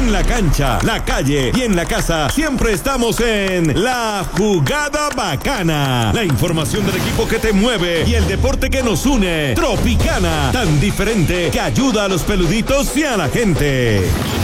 En la cancha, la calle y en la casa siempre estamos en La Jugada Bacana. La información del equipo que te mueve y el deporte que nos une. Tropicana, tan diferente que ayuda a los peluditos y a la gente.